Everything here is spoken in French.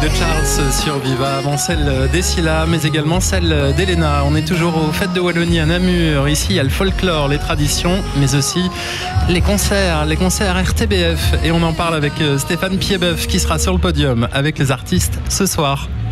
de Charles sur Viva, avant celle d'Essila, mais également celle d'Elena. On est toujours aux Fêtes de Wallonie à Namur. Ici, il y a le folklore, les traditions, mais aussi les concerts RTBF. Et on en parle avec Stéphane Piedboeuf qui sera sur le podium avec les artistes ce soir.